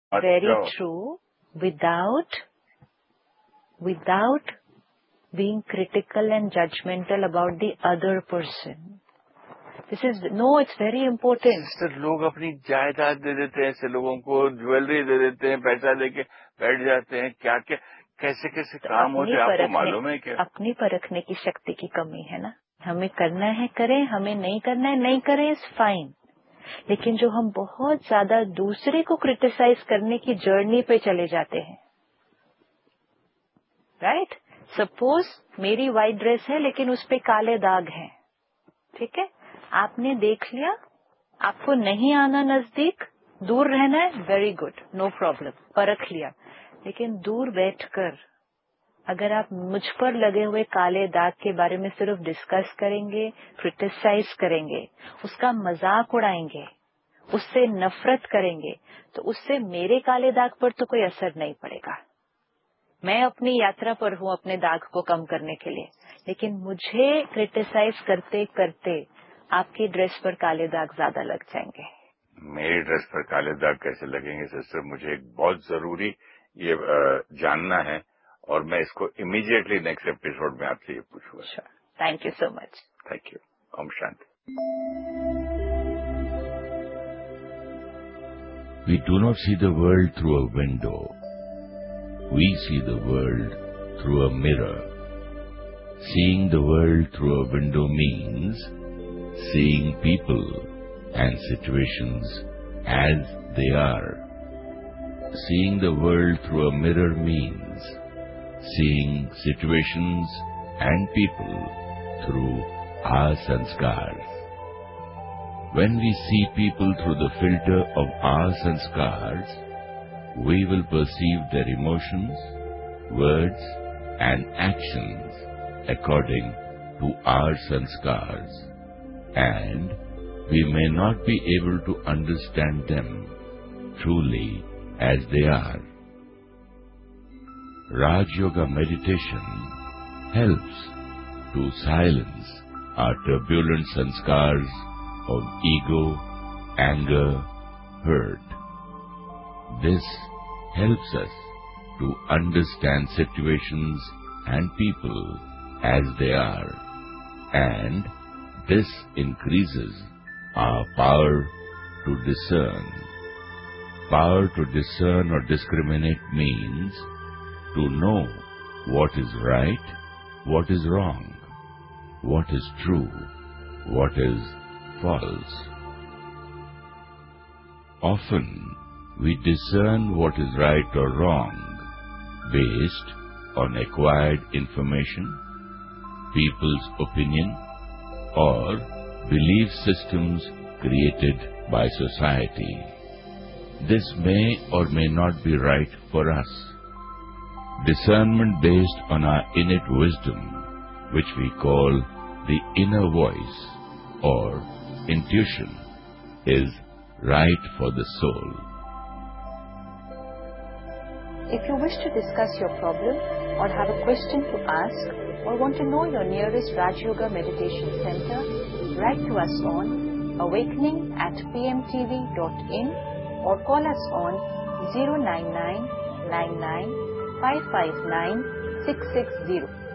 Very true. Without being critical and judgmental about the other person. It's very important. Sister, लोग अपनी जायदाद दे देते हैं ऐसे लोगों को, ज्वेलरी दे देते हैं, पैसा देके बैठ जाते हैं, क्या क्या कैसे कैसे काम होते हैं, आपको मालूम है क्या? अपनी परखने की शक्ति की कमी है ना. हमें करना है करें, हमें नहीं करना है नहीं करें, इज फाइन. लेकिन जो हम बहुत ज्यादा दूसरे को क्रिटिसाइज करने की जर्नी पे चले जाते हैं, राइट? सपोज मेरी व्हाइट ड्रेस है लेकिन उस पे काले दाग हैं, ठीक है? आपने देख लिया, आपको नहीं आना नजदीक, दूर रहना है, वेरी गुड, नो प्रॉब्लम, परख लिया. लेकिन दूर बैठकर अगर आप मुझ पर लगे हुए काले दाग के बारे में सिर्फ डिस्कस करेंगे, क्रिटिसाइज करेंगे, उसका मजाक उड़ाएंगे, उससे नफरत करेंगे, तो उससे मेरे काले दाग पर तो कोई असर नहीं पड़ेगा. मैं अपनी यात्रा पर हूँ अपने दाग को कम करने के लिए, लेकिन मुझे क्रिटिसाइज करते करते आपकी ड्रेस पर काले दाग ज्यादा लग जाएंगे. मेरी ड्रेस पर काले दाग कैसे लगेंगे सिस्टर? मुझे एक बहुत जरूरी ये जानना है और मैं इसको इमीडिएटली नेक्स्ट एपिसोड में आपसे ये पूछूंगा. Sure. Thank you so much. Thank you. Om Shanti. We do not see the world through a window. We see the world through a mirror. Seeing the world through a window means seeing people and situations as they are. Seeing the world through a mirror means seeing situations and people through our sanskars. When we see people through the filter of our sanskars, we will perceive their emotions, words and actions according to our sanskars, and we may not be able to understand them truly as they are. Raj Yoga meditation helps to silence our turbulent sanskars of ego, anger, hurt. This helps us to understand situations and people as they are, and this increases our power to discern. Power to discern or discriminate means to know what is right, what is wrong, what is true, what is false. Often we discern what is right or wrong based on acquired information, people's opinion, or belief systems created by society. This may or may not be right for us. Discernment based on our innate wisdom, which we call the inner voice or intuition, is right for the soul. If you wish to discuss your problem or have a question to ask or want to know your nearest Raj Yoga Meditation Center, write to us on awakening@pmtv.in or call us on 099 99 559 660.